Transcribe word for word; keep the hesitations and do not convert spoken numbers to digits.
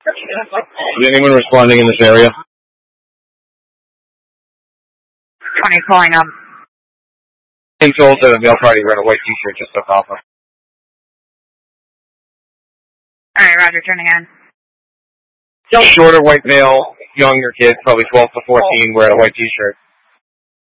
Is anyone responding in this area? twenty calling up. Being told that a male party wearing a white t-shirt just took off. Alright, Roger, turning in. Shorter white male, younger kid, probably twelve to fourteen, wearing a white t-shirt.